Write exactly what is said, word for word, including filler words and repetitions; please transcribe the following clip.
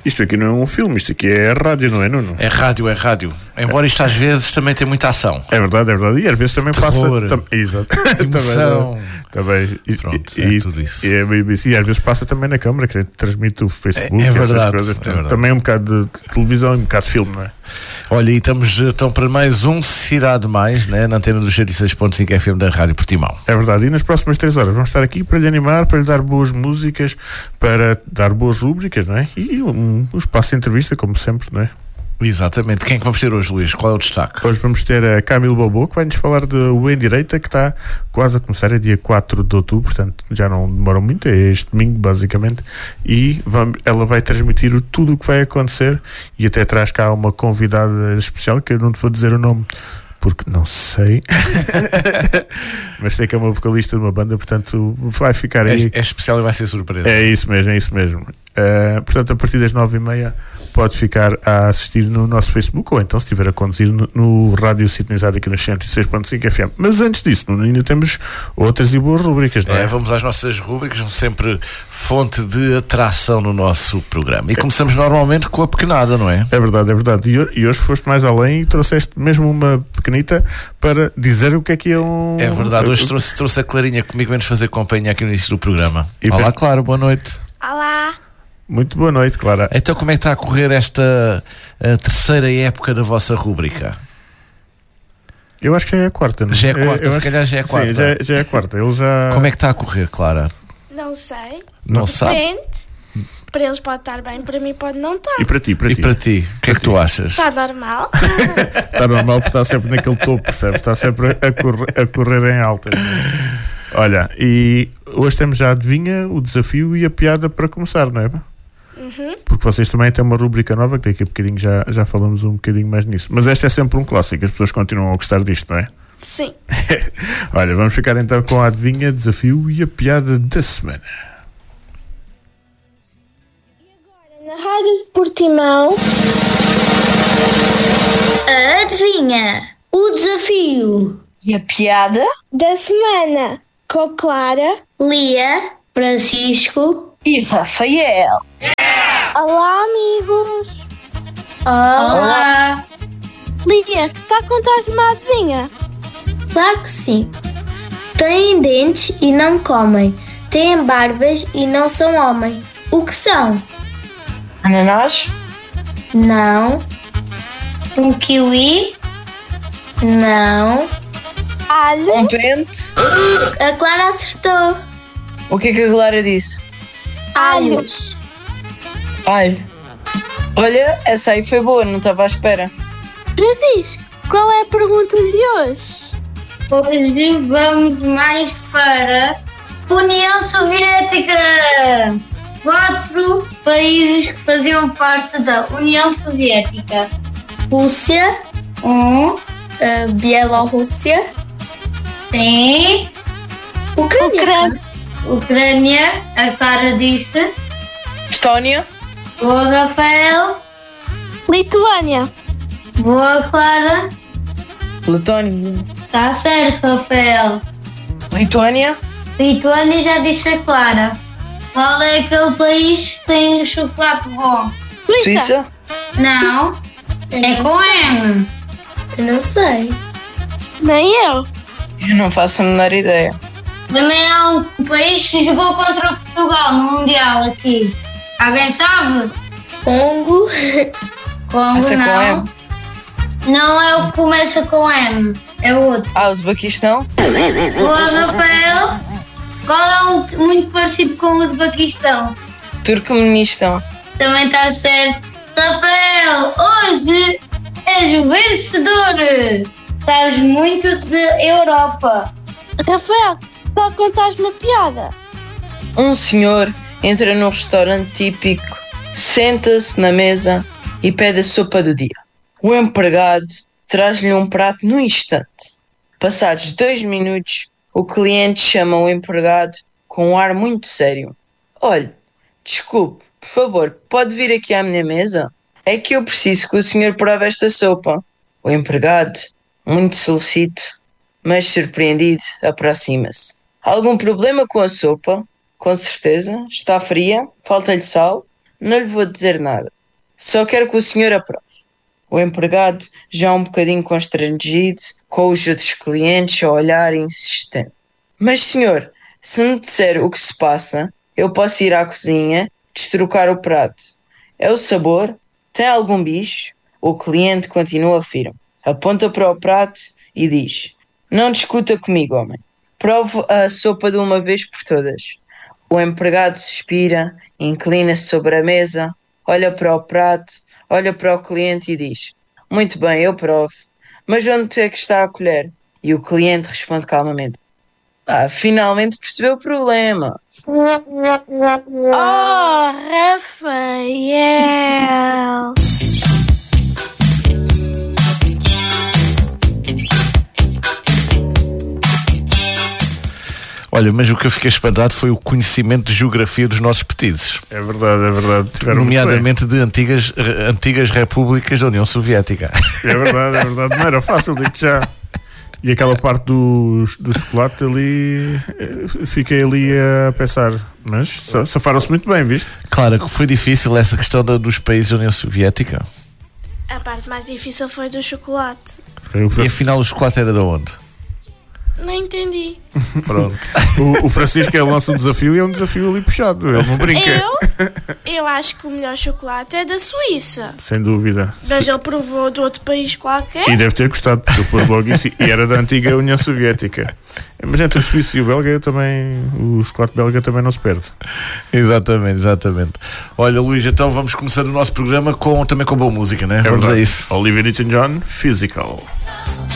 Isto aqui não é um filme, isto aqui é rádio, não é, Nuno? É rádio, é rádio. Embora isto às vezes também tem muita ação. É verdade, é verdade. E às vezes também Terror, passa. Tam, exato. Emoção. Também. também. E, Pronto, e, é e, tudo isso. E, é B B C, e às vezes passa também na câmara, que transmite o Facebook, é, é verdade, essas coisas. é verdade. Também é um bocado de televisão e um bocado de filme, não é? Olha, e estamos então para mais um Cidade Mais, né, na antena do cento e seis ponto cinco F M da Rádio Portimão. É verdade, e nas próximas três horas vamos estar aqui para lhe animar, para lhe dar boas músicas, para dar boas rúbricas, não é? E um, um espaço de entrevista, como sempre, não é? Exatamente. Quem é que vamos ter hoje, Luís? Qual é o destaque? Hoje vamos ter a Camilo Bobo, que vai-nos falar de O Em Direita, que está quase a começar, é dia quatro de outubro, portanto já não demora muito, é este domingo basicamente, e vamos, ela vai transmitir tudo o que vai acontecer, e até traz cá uma convidada especial, que eu não te vou dizer o nome porque não sei mas sei que é uma vocalista de uma banda, portanto vai ficar aí. É, é especial e vai ser surpresa. É isso mesmo, é isso mesmo. Uh, portanto, a partir das nove e meia pode ficar a assistir no nosso Facebook, ou então se estiver a conduzir no, no rádio sintonizado aqui no cento e seis ponto cinco F M. Mas antes disso, ainda temos outras e boas rubricas, não é? É, vamos às nossas rubricas, sempre fonte de atração no nosso programa. E começamos normalmente com a pequenada, não é? É verdade, é verdade. E, e hoje foste mais além e trouxeste mesmo uma pequenita para dizer o que é que é um... É verdade, hoje trouxe, trouxe a Clarinha comigo, vem-nos fazer companhia aqui no início do programa. E Olá, fez... Clara, boa noite. Olá. Muito boa noite, Clara. Então como é que está a correr esta a terceira época da vossa rúbrica? Eu acho que já é a quarta, não? Já é a quarta, eu se acho... calhar já é a quarta. Sim, já, é- já é a quarta. Ele já... Como é que está a correr, Clara? Não sei. Não sabe? Depende. Para eles pode estar bem, para mim pode não estar. E para ti, para E ti? para ti, o que é que tu achas? Está normal. Está normal porque está sempre naquele topo, percebes? Está sempre a correr, a correr em alta. Olha, e hoje temos já a adivinha, o desafio e a piada para começar, não é? Uhum. Porque vocês também têm uma rubrica nova, que daqui a bocadinho já, já falamos um bocadinho mais nisso. Mas esta é sempre um clássico, as pessoas continuam a gostar disto, não é? Sim. Olha, vamos ficar então com a adivinha, desafio e a piada da semana. Na Rádio Portimão. A adivinha, o desafio E a piada Da semana. Com Clara. Lia, Francisco. e Rafael. Olá, amigos. Olá! Lia, está a contar-te uma adivinha? Claro que sim. Têm dentes e não comem. Têm barbas e não são homem. O que são? Ananás, Não. Um kiwi? Não. Alho. um pente. A Clara acertou. O que é que a Clara disse? Alhos. Ai. Olha, essa aí foi boa, não estava à espera. Francisco, qual é a pergunta de hoje? Hoje vamos mais para União Soviética. Quatro países que faziam parte da União Soviética. Rússia. Um, uh, Bielorrússia. sim. Ucrânia. Ucrânia. Ucrânia, a Clara disse. Estónia, Boa, Rafael. Lituânia. Boa, Clara. Letónia, Está certo, Rafael. Lituânia, Lituânia já disse a Clara. Qual é aquele país que tem o chocolate bom? Suíça, Não, é com M. Eu não sei. Nem eu. eu não faço a menor ideia. Também há um país que jogou contra Portugal no Mundial aqui. Alguém sabe? Congo. Congo Essa é com não. M. Não é o que começa com M, é o outro. Ah, Uzbequistão, Boa, Rafael. Qual é um muito parecido com o Uzbequistão? Turcomenistão, Também está certo. Rafael, hoje és o vencedor. Sabes muito de Europa. Rafael, está a contar-te uma piada? um senhor entra num restaurante típico, senta-se na mesa e pede a sopa do dia. O empregado traz-lhe um prato no instante. Passados dois minutos, o cliente chama o empregado com um ar muito sério. Olhe, desculpe, por favor, pode vir aqui à minha mesa? É que eu preciso que o senhor prove esta sopa. O empregado, muito solicito, mas surpreendido, aproxima-se. Algum problema com a sopa? Com certeza. Está fria? Falta-lhe sal? Não lhe vou dizer nada. Só quero que o senhor aprove. O empregado, já um bocadinho constrangido, com os outros clientes a olhar insistente. Mas senhor, se me disser o que se passa, eu posso ir à cozinha, destrocar o prato. É o sabor? Tem algum bicho? O cliente continua firme. Aponta para o prato e diz: não discuta comigo, homem. Prove a sopa de uma vez por todas. O empregado suspira, inclina-se sobre a mesa, olha para o prato, olha para o cliente e diz: muito bem, eu provo. Mas onde é que está a colher? E o cliente responde calmamente: ah, finalmente percebeu o problema. Oh, Rafael! Olha, mas o que eu fiquei espantado foi o conhecimento de geografia dos nossos petizes. É verdade, é verdade. Tiveram muito Nomeadamente de antigas, antigas repúblicas da União Soviética. bem. É verdade, é verdade. Não era fácil, digo já. E aquela parte do, do chocolate ali, eh, fiquei ali a pensar, mas sa- safaram-se muito bem, viste? Claro que foi difícil essa questão da- dos países da União Soviética. A parte mais difícil foi do chocolate. Foi o, E Fran- afinal o chocolate era de onde? Não entendi. Pronto. o, o Francisco ele lança um desafio e é um desafio ali puxado, ele não brinca. Eu? Eu acho que o melhor chocolate é da Suíça. Sem dúvida. Mas ele provou de outro país qualquer. E deve ter gostado, porque depois logo isso. E era da antiga União Soviética. Mas entre o Suíço e o Belga, eu também, o chocolate belga também não se perde. Exatamente, exatamente. Olha, Luís, então vamos começar o nosso programa com, também com boa música, né? É vamos verdade. a isso. Olivia Newton-John, Physical.